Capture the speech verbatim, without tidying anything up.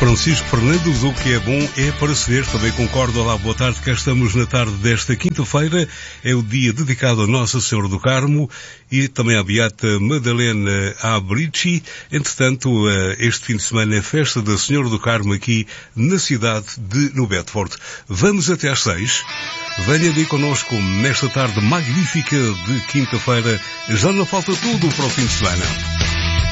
Francisco Fernandes, o que é bom é para se ver. Também concordo. Olá, boa tarde. Cá estamos na tarde desta quinta-feira. É o dia dedicado a Nossa Senhora do Carmo e também à Beata Madalena Abrici. Entretanto, este fim de semana é festa da Senhora do Carmo aqui na cidade de New Bedford. Vamos até às seis. Venha aí connosco nesta tarde magnífica de quinta-feira. Já não falta tudo para o fim de semana.